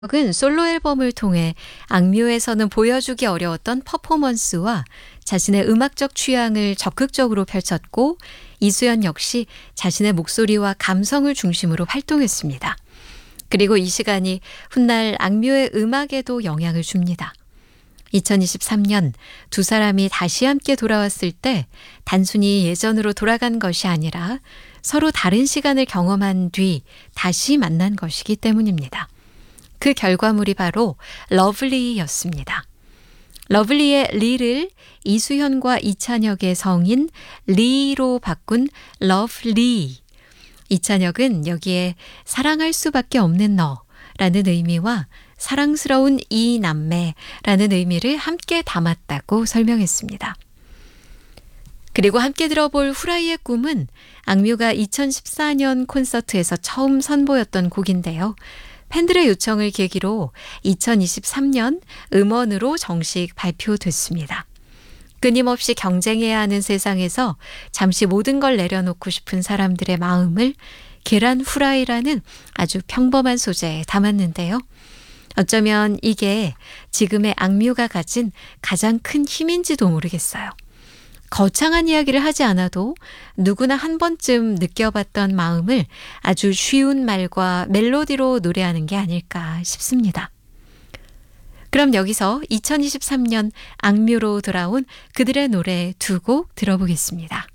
은 솔로 앨범을 통해 악뮤에서는 보여주기 어려웠던 퍼포먼스와 자신의 음악적 취향을 적극적으로 펼쳤고, 이수연 역시 자신의 목소리와 감성을 중심으로 활동했습니다. 그리고 이 시간이 훗날 악뮤의 음악에도 영향을 줍니다. 2023년 두 사람이 다시 함께 돌아왔을 때 단순히 예전으로 돌아간 것이 아니라 서로 다른 시간을 경험한 뒤 다시 만난 것이기 때문입니다. 그 결과물이 바로 러블리였습니다. 러블리의 리를 이수현과 이찬혁의 성인 리로 바꾼 러블리. 이찬혁은 여기에 사랑할 수밖에 없는 너라는 의미와 사랑스러운 이 남매라는 의미를 함께 담았다고 설명했습니다. 그리고 함께 들어볼 후라이의 꿈은 악뮤가 2014년 콘서트에서 처음 선보였던 곡인데요. 팬들의 요청을 계기로 2023년 음원으로 정식 발표됐습니다. 끊임없이 경쟁해야 하는 세상에서 잠시 모든 걸 내려놓고 싶은 사람들의 마음을 계란 후라이라는 아주 평범한 소재에 담았는데요. 어쩌면 이게 지금의 악뮤가 가진 가장 큰 힘인지도 모르겠어요. 거창한 이야기를 하지 않아도 누구나 한 번쯤 느껴봤던 마음을 아주 쉬운 말과 멜로디로 노래하는 게 아닐까 싶습니다. 그럼 여기서 2023년 악뮤로 돌아온 그들의 노래 두 곡 들어보겠습니다.